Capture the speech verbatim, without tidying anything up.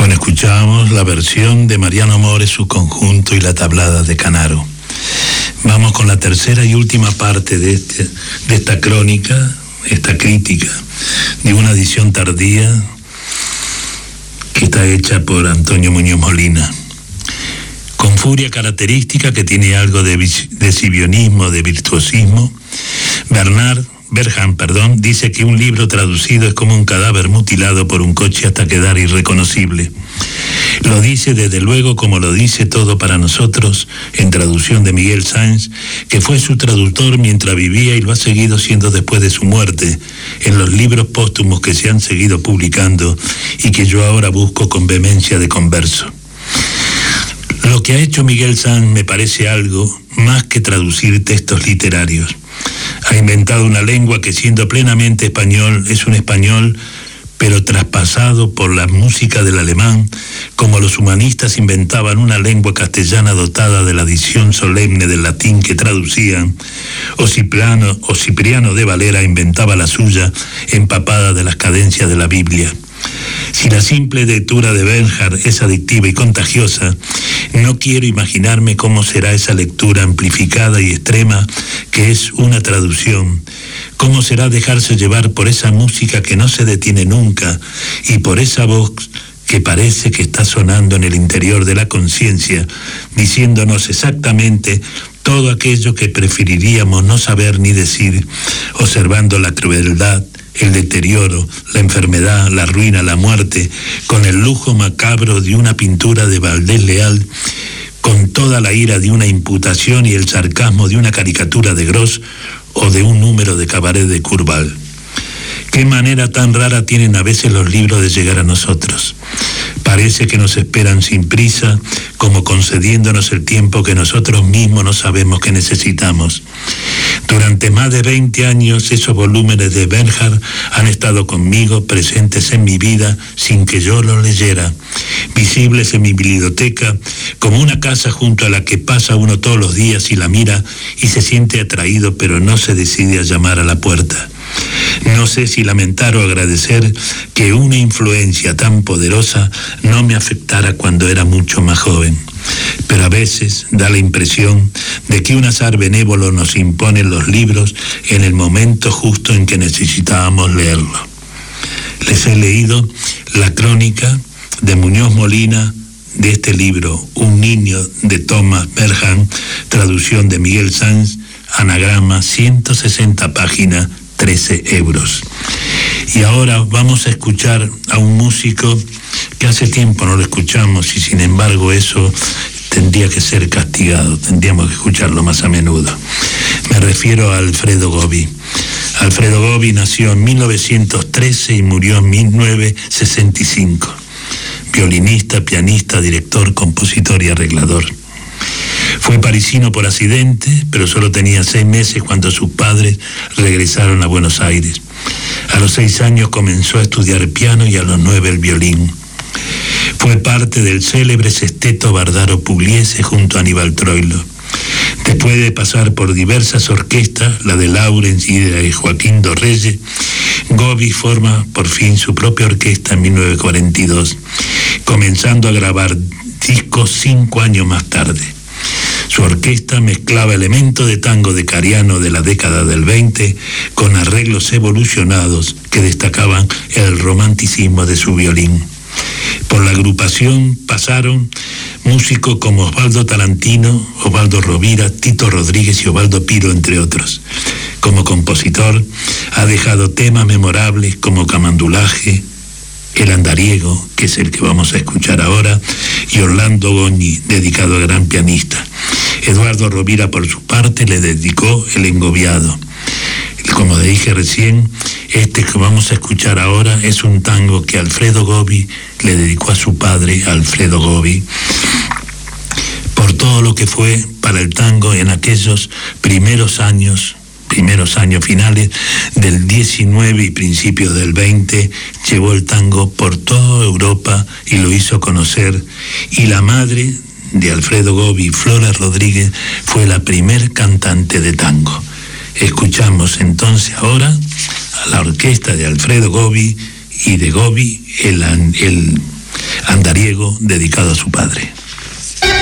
Bueno, escuchábamos la versión de Mariano Mores, su conjunto y la tablada de Canaro. Vamos con la tercera y última parte de, este, de esta crónica, esta crítica, de una edición tardía que está hecha por Antonio Muñoz Molina. Con furia característica que tiene algo de, de exhibicionismo, de virtuosismo, Bernard Berghan, perdón, dice que un libro traducido es como un cadáver mutilado por un coche hasta quedar irreconocible. Lo dice desde luego como lo dice todo para nosotros, en traducción de Miguel Sáenz, que fue su traductor mientras vivía y lo ha seguido siendo después de su muerte, en los libros póstumos que se han seguido publicando y que yo ahora busco con vehemencia de converso. Lo que ha hecho Miguel Sáenz me parece algo más que traducir textos literarios. Ha inventado una lengua que, siendo plenamente español, es un español, pero traspasado por la música del alemán, como los humanistas inventaban una lengua castellana dotada de la dicción solemne del latín que traducían, o Cipriano, o Cipriano de Valera inventaba la suya, empapada de las cadencias de la Biblia. Si la simple lectura de Bernhard es adictiva y contagiosa, no quiero imaginarme cómo será esa lectura amplificada y extrema que es una traducción. Cómo será dejarse llevar por esa música que no se detiene nunca y por esa voz que parece que está sonando en el interior de la conciencia, diciéndonos exactamente todo aquello que preferiríamos no saber ni decir, observando la crueldad, el deterioro, la enfermedad, la ruina, la muerte, con el lujo macabro de una pintura de Valdés Leal, con toda la ira de una imputación y el sarcasmo de una caricatura de Gross o de un número de cabaret de Curval. Qué manera tan rara tienen a veces los libros de llegar a nosotros. Parece que nos esperan sin prisa, como concediéndonos el tiempo que nosotros mismos no sabemos que necesitamos. Durante más de veinte años esos volúmenes de Bernhard han estado conmigo, presentes en mi vida, sin que yo los leyera, visibles en mi biblioteca, como una casa junto a la que pasa uno todos los días y la mira y se siente atraído, pero no se decide a llamar a la puerta. No sé si lamentar o agradecer que una influencia tan poderosa no me afectara cuando era mucho más joven. Pero a veces da la impresión de que un azar benévolo nos impone los libros en el momento justo en que necesitábamos leerlo. Les he leído la crónica de Muñoz Molina de este libro, Un niño, de Thomas Bernhard, traducción de Miguel Sáenz, anagrama, ciento sesenta páginas, trece euros. Y ahora vamos a escuchar a un músico que hace tiempo no lo escuchamos y sin embargo eso tendría que ser castigado, tendríamos que escucharlo más a menudo. Me refiero a Alfredo Gobi. Alfredo Gobi nació en mil novecientos trece y murió en mil novecientos sesenta y cinco. Violinista, pianista, director, compositor y arreglador. Fue parisino por accidente, pero solo tenía seis meses cuando sus padres regresaron a Buenos Aires. A los seis años comenzó a estudiar piano y a los nueve el violín. Fue parte del célebre sexteto Bardaro Pugliese junto a Aníbal Troilo. Después de pasar por diversas orquestas, la de Laurens y de Joaquín Dorreyes, Gobi forma por fin su propia orquesta en mil novecientos cuarenta y dos, comenzando a grabar discos cinco años más tarde. Su orquesta mezclaba elementos de tango de Cariano de la década del veinte con arreglos evolucionados que destacaban el romanticismo de su violín. Por la agrupación pasaron músicos como Osvaldo Tarantino, Osvaldo Rovira, Tito Rodríguez y Osvaldo Piro, entre otros. Como compositor, ha dejado temas memorables como Camandulaje, El Andariego, que es el que vamos a escuchar ahora, y Orlando Goñi, dedicado al gran pianista. Eduardo Rovira, por su parte, le dedicó El Engobiado. Como dije recién, este que vamos a escuchar ahora es un tango que Alfredo Gobi le dedicó a su padre, Alfredo Gobi, por todo lo que fue para el tango en aquellos primeros años, primeros años finales del diecinueve y principios del veinte, llevó el tango por toda Europa y lo hizo conocer, y la madre de Alfredo Gobi, Flora Rodríguez, fue la primer cantante de tango. Escuchamos entonces ahora a la orquesta de Alfredo Gobi y de Gobi el, el andariego dedicado a su padre.